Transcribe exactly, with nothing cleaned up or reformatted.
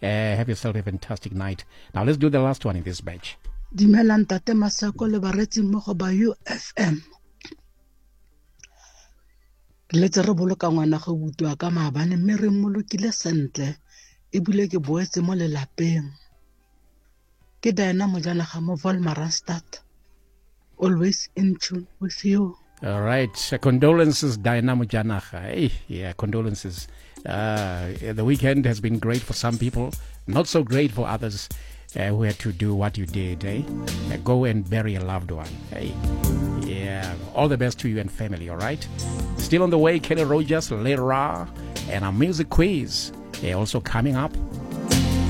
Uh, have yourself a fantastic night. Now let's do the last one in this batch. Dimelang tate Masako le baretsi mmogo ba U F M. Le tse re boloka ngwana go butwa ka maabane mme re mmolokile sentle e bule ke boetse mo lelapeng. Ke Diana Mojanaga mo Volmaranstad. Always in tune with you. All right. Uh, condolences, Diana Mojanaga. Hey, yeah, condolences. Uh, the weekend has been great for some people, not so great for others uh, who had to do what you did. Eh? Uh, go and bury a loved one. Hey, yeah. All the best to you and family. All right. Still on the way, Kelly Rogers, Lera, and our music quiz uh, also coming up.